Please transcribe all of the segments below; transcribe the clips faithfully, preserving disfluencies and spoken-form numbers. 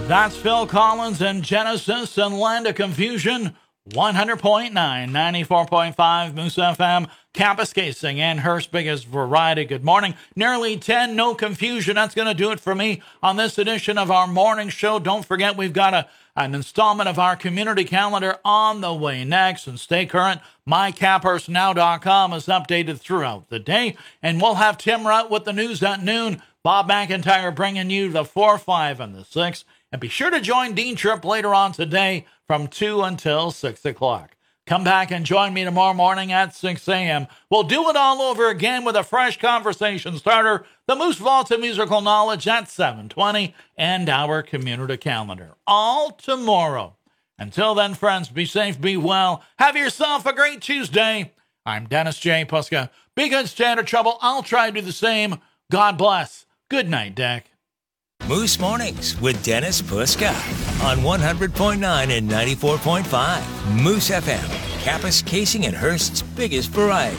That's Phil Collins and Genesis and Land of Confusion. one hundred point nine, ninety-four point five Moose F M, Campus Casing, and Hearst's biggest variety. Good morning. Nearly ten, no confusion. That's going to do it for me on this edition of our morning show. Don't forget, we've got a, an installment of our community calendar on the way next. And stay current. my cap hurst now dot com is updated throughout the day. And we'll have Tim Rutt with the news at noon. Bob McIntyre bringing you the four, five, and the six. And be sure to join Dean Tripp later on today from two until six o'clock. Come back and join me tomorrow morning at six a.m. We'll do it all over again with a fresh conversation starter, the Moose Vault of Musical Knowledge at seven twenty, and our community calendar. All tomorrow. Until then, friends, be safe, be well. Have yourself a great Tuesday. I'm Dennis J. Puska. Be good, stay out of trouble. I'll try to do the same. God bless. Good night, Dick. Moose Mornings with Dennis Puska on one hundred point nine and ninety-four point five Moose F M, Campus Casing and Hearst's biggest variety.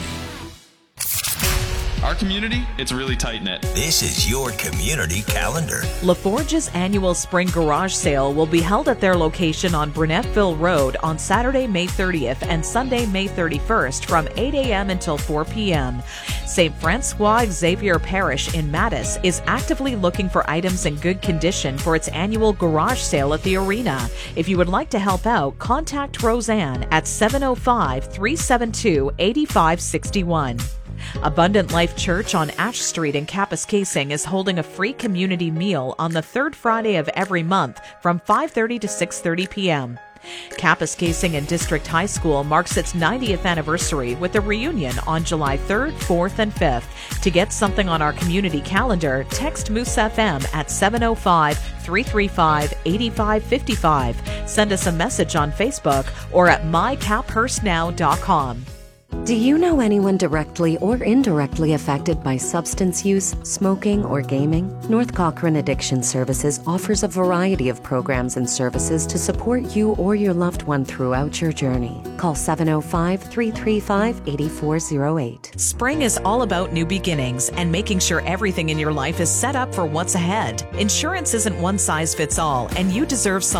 Our community, it's really tight-knit. This is your community calendar. LaForge's annual spring garage sale will be held at their location on Burnetville Road on Saturday, May thirtieth and Sunday, May thirty-first from eight a.m. until four p.m. Saint Francois Xavier Parish in Mattis is actively looking for items in good condition for its annual garage sale at the arena. If you would like to help out, contact Roseanne at seven oh five, three seven two, eight five six one. Abundant Life Church on Ash Street in Campus Casing is holding a free community meal on the third Friday of every month from five thirty to six thirty p.m. Campus Casing and District High School marks its ninetieth anniversary with a reunion on July third, fourth, and fifth. To get something on our community calendar, text Moose F M at seven oh five, three three five, eight five five five. Send us a message on Facebook or at my cap hurst now dot com. Do you know anyone directly or indirectly affected by substance use, smoking, or gaming? North Cochrane Addiction Services offers a variety of programs and services to support you or your loved one throughout your journey. Call seven oh five, three three five, eight four oh eight. Spring is all about new beginnings and making sure everything in your life is set up for what's ahead. Insurance isn't one size fits all, and you deserve some